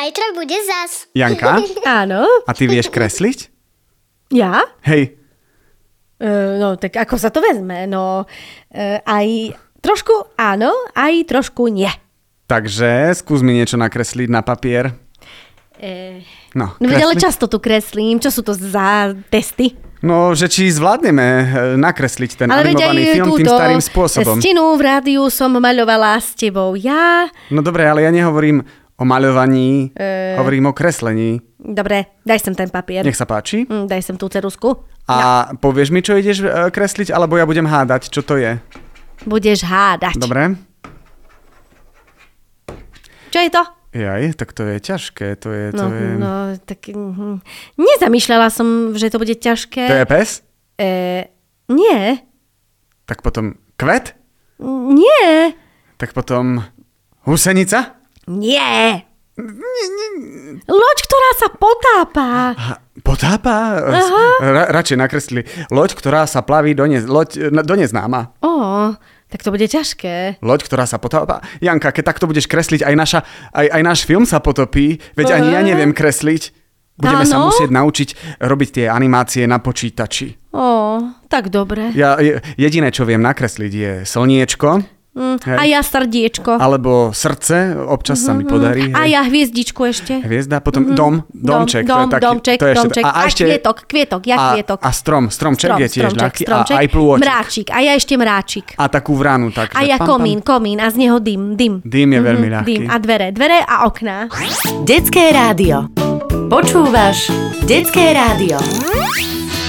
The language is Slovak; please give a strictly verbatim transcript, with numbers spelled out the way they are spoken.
Zajtra bude zas. Janka? Áno. A ty vieš kresliť? Ja? Hej. Uh, no, tak ako sa to vezme? No, uh, aj trošku áno, aj trošku nie. Takže skús mi niečo nakresliť na papier. Uh, No, no veď ale kresli. často tu kreslím. Čo sú to za testy? No, že či zvládneme eh, nakresliť ten Ale veď animovaný aj film túto tým starým spôsobom. Stenu v rádiu som maľovala s tebou ja. No dobre, ale ja nehovorím o maľovaní, Eh. hovorím o kreslení. Dobre, daj sem ten papier. Nech sa páči. Mm, Daj sem tú ceruzku. A povieš mi, čo ideš eh, kresliť, alebo ja budem hádať, čo to je. Budeš hádať. Dobre? Čo je to? Jaj, tak to je ťažké, to je... To No, je... no tak hm, nezamýšľala som, že to bude ťažké. To je pes? E, nie. Tak potom kvet? Nie. Tak potom husenica? Nie. Loď, ktorá sa potápa. Ha, potápa? Ra- radšej nakresli. Loď, ktorá sa plaví do, ne- loď, na- do neznáma. Ó, tak to bude ťažké. Loď, ktorá sa potápa. Janka, keď takto budeš kresliť, aj, naša, aj, aj náš film sa potopí, veď ani ja neviem kresliť. Budeme sa Áno? musieť naučiť robiť tie animácie na počítači. Ó, tak dobre. Ja, je- jediné, čo viem nakresliť, je slniečko, Mm, hej. a ja srdiečko. alebo srdce, občas sa mi podarí. A hej. ja hviezdičku ešte. Hviezda, potom dom, domček. Dom, to je taký, domček, to je ešte, domček. A, ešte, kvietok, kvietok, ja a, kvietok. a strom, stromček Strom, je tiež stromček, ľahký. stromček. A aj plôčik. Mráčik, a ja ešte mráčik. A takú vranu. Tak, A že ja pam, pam. komín, komín a z neho dym, dym. Dym je veľmi ľahký. Dym a dvere, dvere a okná. Detské rádio. Počúvaš Detské rádio.